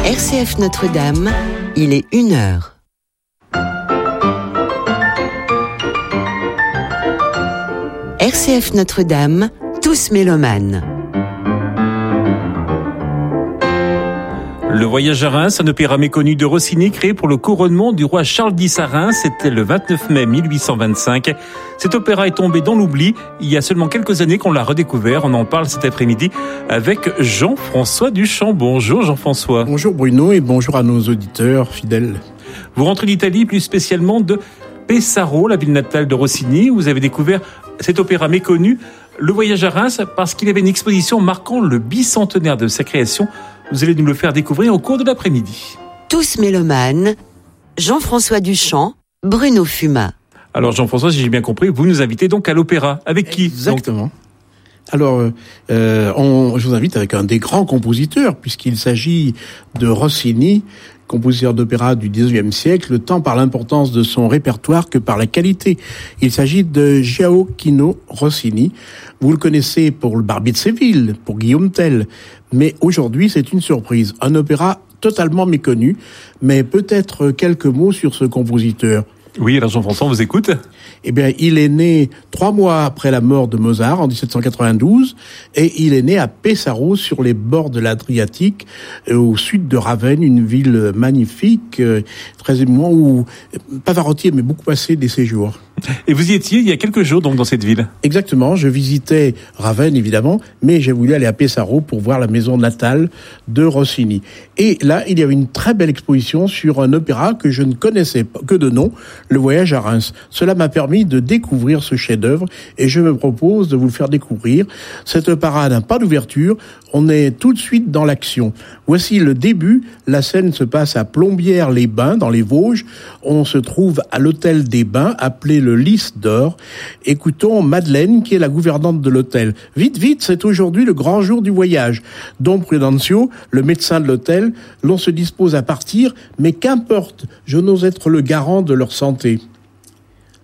RCF Notre-Dame, il est 1h. RCF Notre-Dame, tous mélomanes. Le Voyage à Reims, un opéra méconnu de Rossini créé pour le couronnement du roi Charles X à Reims. C'était le 29 mai 1825. Cet opéra est tombé dans l'oubli. Il y a seulement quelques années qu'on l'a redécouvert. On en parle cet après-midi avec Jean-François Duchamp. Bonjour Jean-François. Bonjour Bruno et bonjour à nos auditeurs fidèles. Vous rentrez d'Italie, plus spécialement de Pesaro, la ville natale de Rossini. Vous avez découvert cet opéra méconnu, Le Voyage à Reims, parce qu'il y avait une exposition marquant le bicentenaire de sa création. Vous allez nous le faire découvrir au cours de l'après-midi. Tous mélomanes, Jean-François Duchamp, Bruno Fumat. Alors Jean-François, si j'ai bien compris, vous nous invitez donc à l'opéra. Avec qui ? Exactement. Alors, je vous invite avec un des grands compositeurs, puisqu'il s'agit de Rossini, compositeur d'opéra du XIXe siècle, tant par l'importance de son répertoire que par la qualité. Il s'agit de Gioacchino Rossini. Vous le connaissez pour le Barbier de Séville, pour Guillaume Tell, mais aujourd'hui c'est une surprise. Un opéra totalement méconnu, mais peut-être quelques mots sur ce compositeur. Oui, alors Jean-François, on vous écoute. Eh bien, il est né 3 mois après la mort de Mozart, en 1792, et il est né à Pesaro, sur les bords de l'Adriatique, au sud de Ravenne, une ville magnifique, très émouvante, où Pavarotti aimait beaucoup passer des séjours. Et vous y étiez il y a quelques jours, donc, dans cette ville ? Exactement, je visitais Ravenne, évidemment, mais j'ai voulu aller à Pesaro pour voir la maison natale de Rossini. Et là, il y avait une très belle exposition sur un opéra que je ne connaissais pas, que de nom, Le Voyage à Reims. Cela m'a permis de découvrir ce chef-d'œuvre et je me propose de vous le faire découvrir. Cet opéra n'a pas d'ouverture, on est tout de suite dans l'action. Voici le début, la scène se passe à Plombières-les-Bains, dans les Vosges. On se trouve à l'hôtel des Bains, appelé le Lys d'Or. Écoutons Madeleine, qui est la gouvernante de l'hôtel. Vite, vite, c'est aujourd'hui le grand jour du voyage. Don Prudencio, le médecin de l'hôtel, l'on se dispose à partir, mais qu'importe, je n'ose être le garant de leur santé.